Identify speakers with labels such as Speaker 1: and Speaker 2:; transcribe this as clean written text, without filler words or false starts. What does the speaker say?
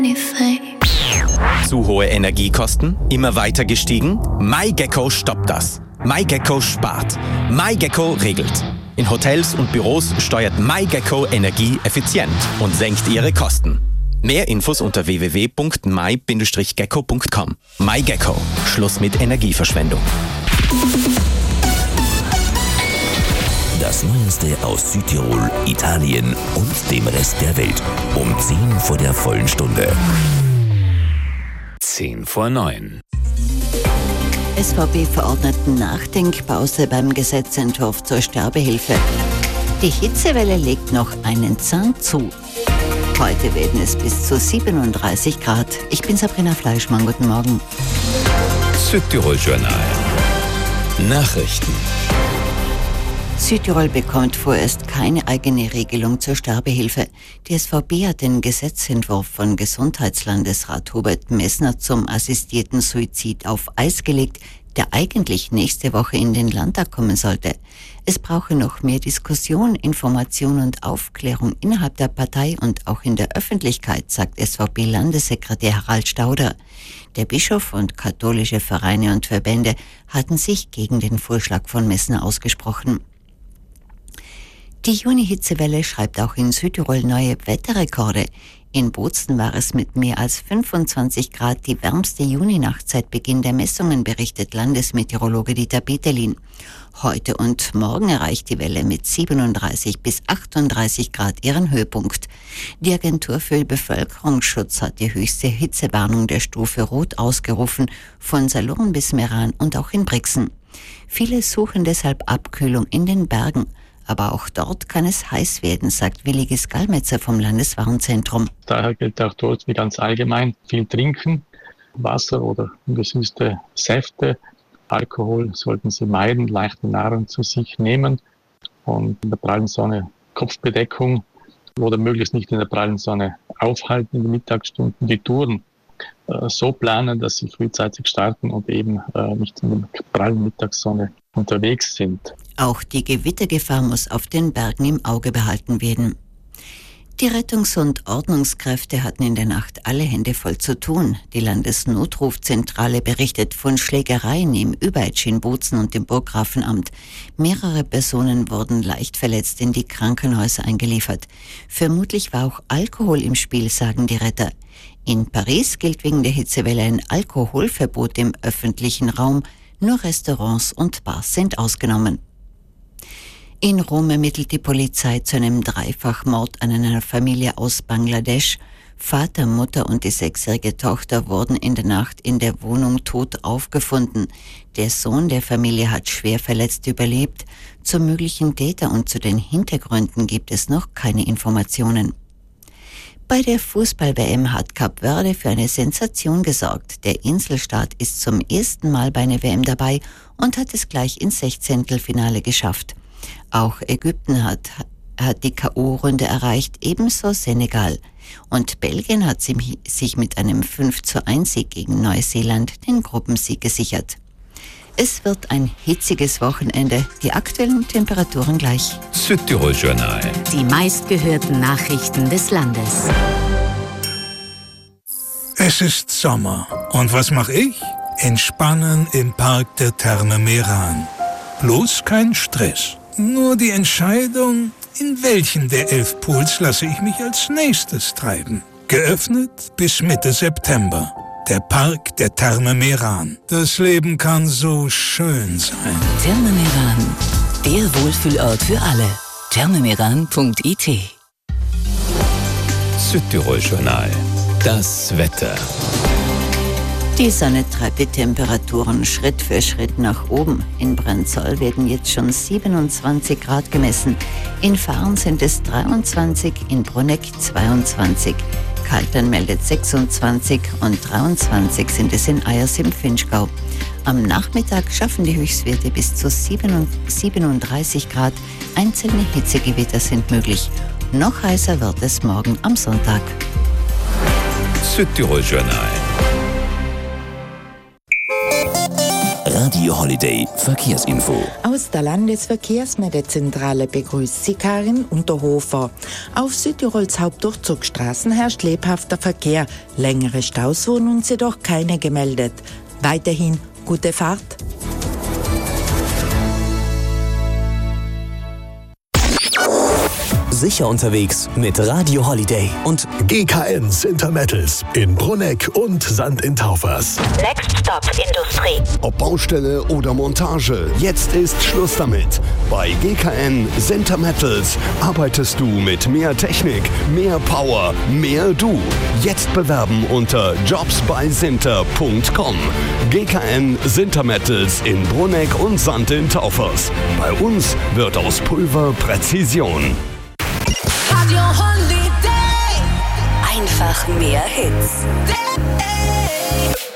Speaker 1: Zu hohe Energiekosten? Immer weiter gestiegen? MyGecko stoppt das. MyGecko spart. MyGecko regelt. In Hotels und Büros steuert MyGecko Energie effizient und senkt ihre Kosten. Mehr Infos unter www.my-gecko.com. MyGecko. Schluss mit Energieverschwendung.
Speaker 2: Das Neueste aus Südtirol, Italien und dem Rest der Welt. Um 10 vor der vollen Stunde. 10 vor 9.
Speaker 3: SVP verordneten Nachdenkpause beim Gesetzentwurf zur Sterbehilfe. Die Hitzewelle legt noch einen Zahn zu. Heute werden es bis zu 37 Grad. Ich bin Sabrina Fleischmann, guten Morgen.
Speaker 2: Südtirol Journal. Nachrichten.
Speaker 3: Südtirol bekommt vorerst keine eigene Regelung zur Sterbehilfe. Die SVP hat den Gesetzentwurf von Gesundheitslandesrat Hubert Messner zum assistierten Suizid auf Eis gelegt, der eigentlich nächste Woche in den Landtag kommen sollte. Es brauche noch mehr Diskussion, Information und Aufklärung innerhalb der Partei und auch in der Öffentlichkeit, sagt SVP-Landessekretär Harald Stauder. Der Bischof und katholische Vereine und Verbände hatten sich gegen den Vorschlag von Messner ausgesprochen. Die Juni-Hitzewelle schreibt auch in Südtirol neue Wetterrekorde. In Bozen war es mit mehr als 25 Grad die wärmste Juninacht seit Beginn der Messungen, berichtet Landesmeteorologe Dieter Peterlin. Heute und morgen erreicht die Welle mit 37 bis 38 Grad ihren Höhepunkt. Die Agentur für Bevölkerungsschutz hat die höchste Hitzewarnung der Stufe Rot ausgerufen, von Salurn bis Meran und auch in Brixen. Viele suchen deshalb Abkühlung in den Bergen. Aber auch dort kann es heiß werden, sagt Willi Gisgalmetzer vom Landeswarnzentrum.
Speaker 4: Daher gilt auch dort wie ganz allgemein viel trinken, Wasser oder ungesüßte Säfte. Alkohol sollten Sie meiden, leichte Nahrung zu sich nehmen und in der prallen Sonne Kopfbedeckung oder möglichst nicht in der prallen Sonne aufhalten in den Mittagsstunden. Die Touren so planen, dass sie frühzeitig starten und eben nicht in der prallen Mittagssonne unterwegs sind.
Speaker 3: Auch die Gewittergefahr muss auf den Bergen im Auge behalten werden. Die Rettungs- und Ordnungskräfte hatten in der Nacht alle Hände voll zu tun. Die Landesnotrufzentrale berichtet von Schlägereien im Überetsch in Bozen und im Burggrafenamt. Mehrere Personen wurden leicht verletzt in die Krankenhäuser eingeliefert. Vermutlich war auch Alkohol im Spiel, sagen die Retter. In Paris gilt wegen der Hitzewelle ein Alkoholverbot im öffentlichen Raum. Nur Restaurants und Bars sind ausgenommen. In Rom ermittelt die Polizei zu einem Dreifachmord an einer Familie aus Bangladesch. Vater, Mutter und die 6-jährige Tochter wurden in der Nacht in der Wohnung tot aufgefunden. Der Sohn der Familie hat schwer verletzt überlebt. Zum möglichen Täter und zu den Hintergründen gibt es noch keine Informationen. Bei der Fußball-WM hat Kap Verde für eine Sensation gesorgt. Der Inselstaat ist zum ersten Mal bei einer WM dabei und hat es gleich ins Sechzehntelfinale geschafft. Auch Ägypten hat die K.O.-Runde erreicht, ebenso Senegal. Und Belgien hat sich mit einem 5:1 gegen Neuseeland den Gruppensieg gesichert. Es wird ein hitziges Wochenende, die aktuellen Temperaturen gleich.
Speaker 2: Südtirol Journal.
Speaker 5: Die meistgehörten Nachrichten des Landes.
Speaker 6: Es ist Sommer. Und was mache ich? Entspannen im Park der Therme Meran. Bloß kein Stress. Nur die Entscheidung, in welchen der 11 Pools lasse ich mich als nächstes treiben. Geöffnet bis Mitte September. Der Park der Therme Meran. Das Leben kann so schön sein.
Speaker 5: Therme Meran, der Wohlfühlort für alle. thermemeran.it.
Speaker 2: Südtirol Journal. Das Wetter.
Speaker 3: Die Sonne treibt die Temperaturen Schritt für Schritt nach oben. In Brenzol werden jetzt schon 27 Grad gemessen. In Fahren sind es 23, in Bruneck 22. Kaltern meldet 26 und 23 sind es in Eyers im Finchgau. Am Nachmittag schaffen die Höchstwerte bis zu 37 Grad. Einzelne Hitzegewitter sind möglich. Noch heißer wird es morgen am Sonntag.
Speaker 2: Südtirol Journal. Radio Holiday Verkehrsinfo.
Speaker 7: Aus der Landesverkehrsmeldezentrale begrüßt Sie Karin Unterhofer. Auf Südtirols Hauptdurchzugsstraßen herrscht lebhafter Verkehr. Längere Staus wurden uns jedoch keine gemeldet. Weiterhin gute Fahrt.
Speaker 8: Sicher unterwegs mit Radio Holiday und
Speaker 9: GKN Sintermettels in Brunegg und St. in Taufers.
Speaker 10: Next Stop Industrie.
Speaker 9: Ob Baustelle oder Montage, jetzt ist Schluss damit. Bei GKN Sintermettels arbeitest du mit mehr Technik, mehr Power, mehr du. Jetzt bewerben unter jobsbysinter.com. GKN Sintermettels in Brunegg und St. in Taufers. Bei uns wird aus Pulver Präzision.
Speaker 11: Radio Holiday.
Speaker 5: Einfach mehr Hits.